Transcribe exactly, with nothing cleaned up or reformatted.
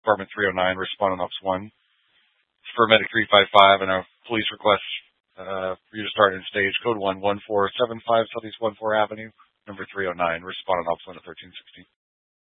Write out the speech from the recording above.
Department three oh nine, respondent Ops one. For Medic three five five, and a police request uh, for you to start in stage code one one four seven five Southeast one four Avenue, number three oh nine, respondent Ops one at thirteen sixteen.